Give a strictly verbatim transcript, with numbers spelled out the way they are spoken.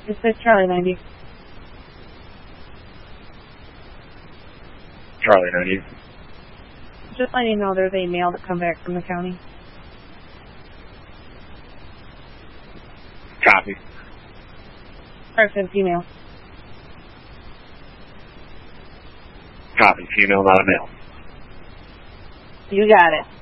This is Charlie ninety. Charlie ninety. Just letting you know there's a mail that come back from the county. Copy. Person, female. Copy. Female, not a male. You got it.